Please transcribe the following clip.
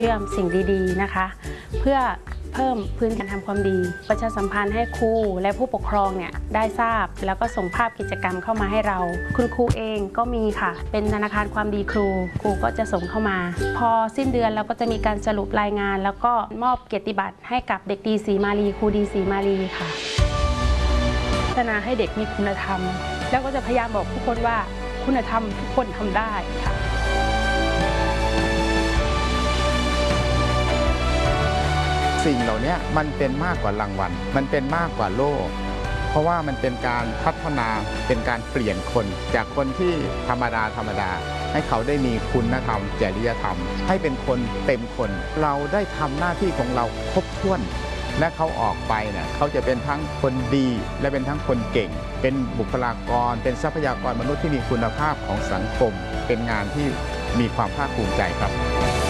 เชื่อมสิ่งดีๆนะคะเพื่อเพิ่มพื้นการทำความดีประชาสัมพันธ์ให้ครูและผู้ปกครองเนี่ยได้ทราบแล้วก็ส่งภาพกิจกรรมเข้ามาให้เราคุณครูเองก็มีค่ะเป็นธนาคารความดีครูก็จะส่งเข้ามาพอสิ้นเดือนเราก็จะมีการสรุปรายงานแล้วก็มอบเกียรติบัตรให้กับเด็กดีศรีมาลีครูดีศรีมาลีค่ะพัฒนาให้เด็กมีคุณธรรมแล้วก็จะพยายามบอกทุกคนว่าคุณธรรมทุกคนทำได้ค่ะสิ่งเหล่านี้มันเป็นมากกว่ารางวัลมันเป็นมากกว่าโล่เพราะว่ามันเป็นการพัฒนาเป็นการเปลี่ยนคนจากคนที่ธรรมดาให้เขาได้มีคุณธรรมจริยธรรมให้เป็นคนเต็มคนเราได้ทำหน้าที่ของเราครบถ้วนและเขาออกไปเนี่ยเขาจะเป็นทั้งคนดีและเป็นทั้งคนเก่งเป็นบุคลากรเป็นทรัพยากรมนุษย์ที่มีคุณภาพของสังคมเป็นงานที่มีความภาคภูมิใจครับ